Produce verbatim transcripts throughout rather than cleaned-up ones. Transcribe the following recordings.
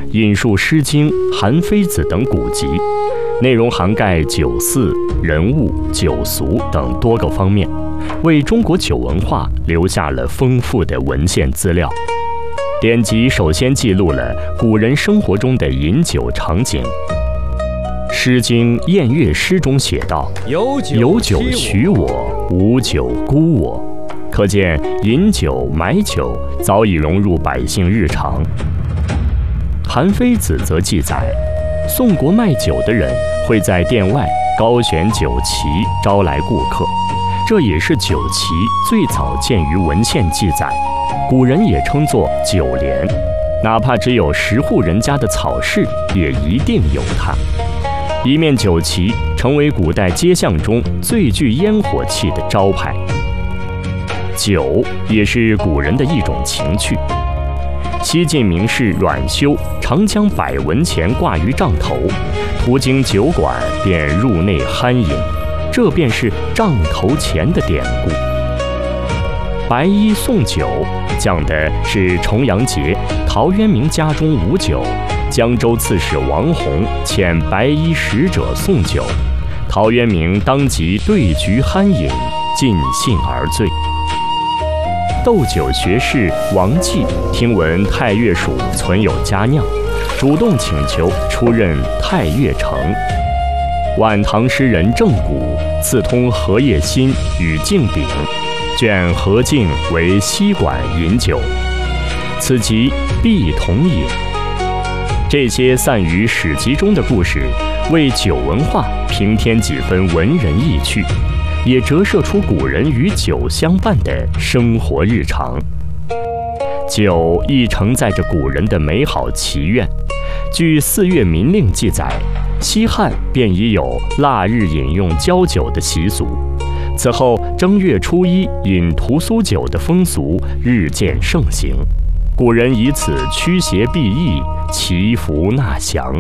引述《诗经》《韩非子》等古籍，内容涵盖酒肆、人物、酒俗等多个方面，为中国酒文化留下了丰富的文献资料。典籍首先记录了古人生活中的饮酒场景。《诗经·宴乐诗》中写道：“有酒许我，无酒孤我。”可见饮酒、买酒早已融入百姓日常。韩非子则记载，宋国卖酒的人会在店外高悬酒旗，招来顾客。这也是酒旗最早见于文献记载，古人也称作酒联。哪怕只有十户人家的草室，也一定有它。一面酒旗成为古代街巷中最具烟火气的招牌。酒也是古人的一种情趣。西晋名士阮修常将百文钱挂于帐头，途经酒馆便入内酣饮，这便是帐头钱的典故。白衣送酒讲的是重阳节陶渊明家中无酒，江州刺史王弘遣白衣使者送酒，陶渊明当即对局酣饮，尽兴而醉。斗酒学士王继听闻太岳署存有佳酿，主动请求出任太岳丞。晚唐诗人郑谷刺通荷叶心与敬鼎，卷荷敬为西馆饮酒，此集必同饮。这些散于史籍中的故事，为酒文化平添几分文人意趣，也折射出古人与酒相伴的生活日常。酒亦承载着古人的美好祈愿。据《四月民令》记载，西汉便已有腊日饮用交酒的习俗，此后正月初一饮屠苏酒的风俗日渐盛行，古人以此驱邪避疫，祈福纳祥。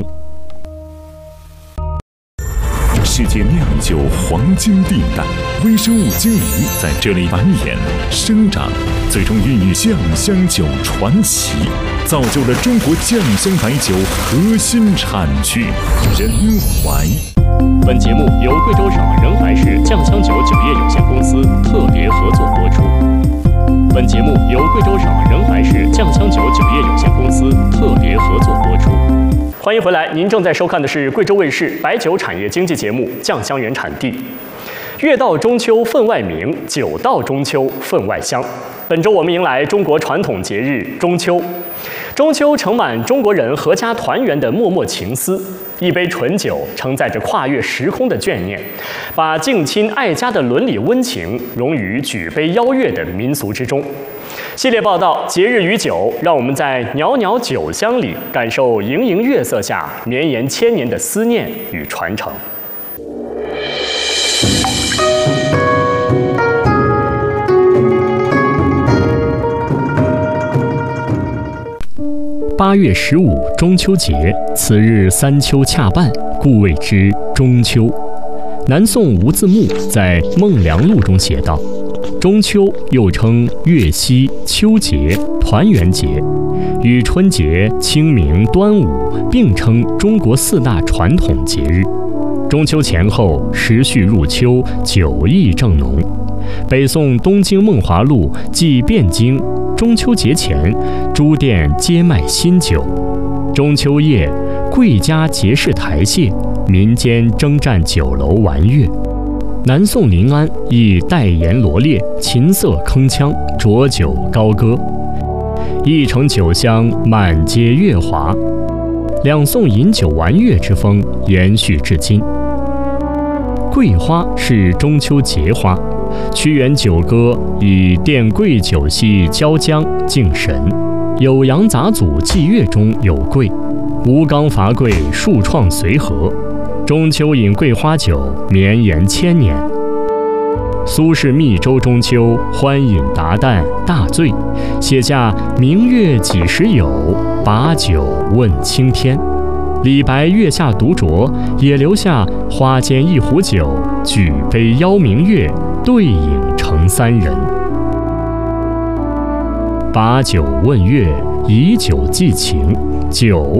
世界酿酒黄金地带，微生物精灵在这里繁衍生长，最终孕育酱香酒传奇，造就了中国酱香白酒核心产区仁怀。 本节目由贵州省仁怀市酱香酒酒业有限公司特别合作播出。本节目由贵州省仁怀市酱香酒酒业有限公司特别合作播出。欢迎回来，您正在收看的是贵州卫视白酒产业经济节目《酱香原产地》。月到中秋分外明，酒到中秋分外香。本周我们迎来中国传统节日中秋。中秋盛满中国人阖家团圆的脉脉情思，一杯醇酒承载着跨越时空的眷念，把敬亲爱家的伦理温情融于举杯邀月的民俗之中。系列报道《节日与酒》，让我们在袅袅酒香里感受盈盈月色下绵延千年的思念与传承。八月十五，中秋节，此日三秋恰半，故谓之中秋。南宋吴自牧在《梦良录》中写道：中秋又称月夕、秋节、团圆节，与春节、清明、端午并称中国四大传统节日。中秋前后，时序入秋，酒意正浓。北宋《东京梦华录》记汴京，中秋节前，诸店皆卖新酒。中秋夜，贵家节饰台榭，民间征战酒楼玩乐。南宋临安亦代言罗列，琴瑟铿锵，浊酒高歌，一城酒香，满街月华。两宋饮酒玩乐之风延续至今。桂花是中秋节花，屈原酒歌以奠桂酒系交江敬神，《酉阳杂俎祭月》中有桂，吴刚伐桂，数创随和。中秋饮桂花酒，绵延千年。苏轼密州中秋，欢饮达旦，大醉，写下明月几时有，把酒问青天。李白月下独酌，也留下花间一壶酒，举杯邀明月，对影成三人。把酒问月，以酒寄情，酒